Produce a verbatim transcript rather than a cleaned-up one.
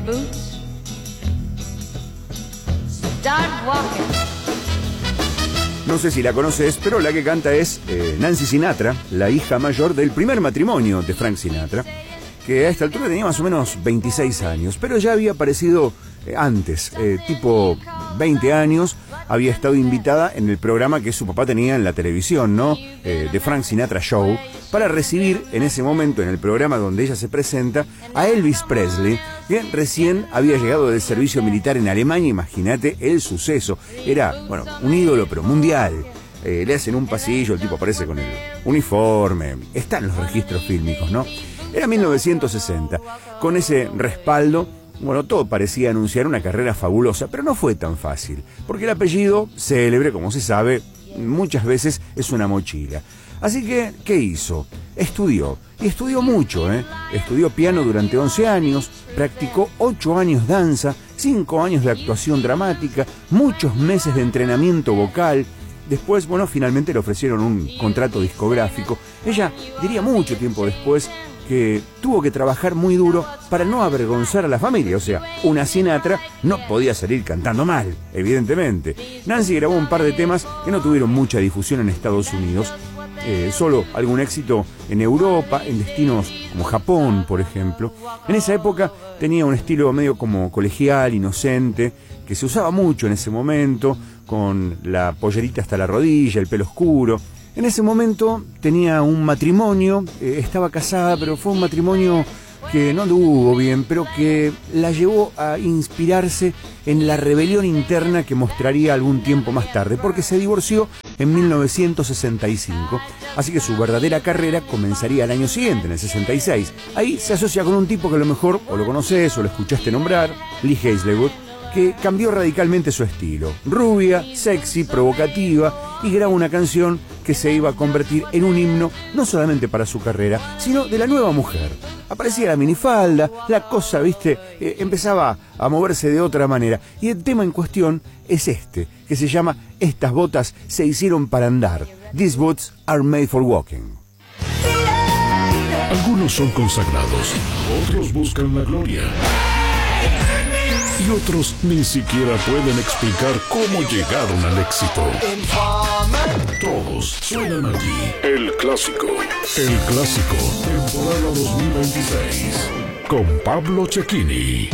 Boots. Start walking. No sé si la conoces, pero la que canta es eh, Nancy Sinatra, la hija mayor del primer matrimonio de Frank Sinatra, que a esta altura tenía más o menos veintiséis años, pero ya había aparecido eh, antes, eh, tipo veinte años, había estado invitada en el programa que su papá tenía en la televisión, ¿no? Eh, The Frank Sinatra Show, para recibir en ese momento, en el programa donde ella se presenta, a Elvis Presley, que recién había llegado del servicio militar en Alemania. Imagínate el suceso. Era, bueno, un ídolo, pero mundial. Eh, le hacen un pasillo, el tipo aparece con el uniforme. Están los registros fílmicos, ¿no? Era mil novecientos sesenta. Con ese respaldo, bueno, todo parecía anunciar una carrera fabulosa, pero no fue tan fácil, porque el apellido célebre, como se sabe, muchas veces es una mochila. Así que, ¿qué hizo? Estudió, y estudió mucho, ¿eh? Estudió piano durante once años, practicó ocho años danza, cinco años de actuación dramática, muchos meses de entrenamiento vocal. Después, bueno, finalmente le ofrecieron un contrato discográfico. Ella diría mucho tiempo después que tuvo que trabajar muy duro para no avergonzar a la familia. O sea, una Sinatra no podía salir cantando mal, evidentemente. Nancy grabó un par de temas que no tuvieron mucha difusión en Estados Unidos. Eh, solo algún éxito en Europa, en destinos como Japón, por ejemplo. En esa época tenía un estilo medio como colegial, inocente, que se usaba mucho en ese momento, con la pollerita hasta la rodilla, el pelo oscuro. En ese momento tenía un matrimonio, eh, estaba casada, pero fue un matrimonio que no anduvo bien, pero que la llevó a inspirarse en la rebelión interna que mostraría algún tiempo más tarde, porque se divorció en mil novecientos sesenta y cinco, así que su verdadera carrera comenzaría al año siguiente, en el sesenta y seis. Ahí se asocia con un tipo que a lo mejor o lo conoces o lo escuchaste nombrar, Lee Hazlewood, que cambió radicalmente su estilo. Rubia, sexy, provocativa, y graba una canción que se iba a convertir en un himno no solamente para su carrera, sino de la nueva mujer. Aparecía la minifalda, la cosa, viste, eh, empezaba a moverse de otra manera. Y el tema en cuestión es este, que se llama Estas botas se hicieron para andar. These boots are made for walking. Algunos son consagrados, otros buscan la gloria. Y otros ni siquiera pueden explicar cómo llegaron al éxito. Todos suenan allí. El Clásico. El Clásico, temporada dos mil veintiséis. Con Pablo Cecchini.